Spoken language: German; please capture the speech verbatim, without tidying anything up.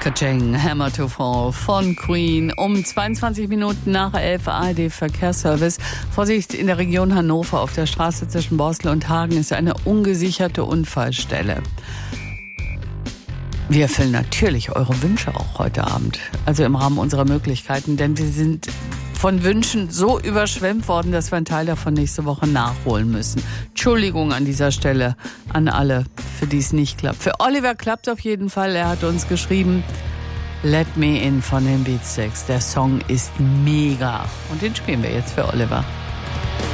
Kaching, Hammer to Fall von Queen. Um zweiundzwanzig Minuten nach elf A R D-Verkehrsservice. Vorsicht, in der Region Hannover auf der Straße zwischen Borstel und Hagen ist eine ungesicherte Unfallstelle. Wir erfüllen natürlich eure Wünsche auch heute Abend, also im Rahmen unserer Möglichkeiten, denn wir sind von Wünschen so überschwemmt worden, dass wir einen Teil davon nächste Woche nachholen müssen. Entschuldigung an dieser Stelle an alle, für die es nicht klappt. Für Oliver klappt auf jeden Fall. Er hat uns geschrieben, Let Me In von den Beatsteaks. Der Song ist mega. Und den spielen wir jetzt für Oliver.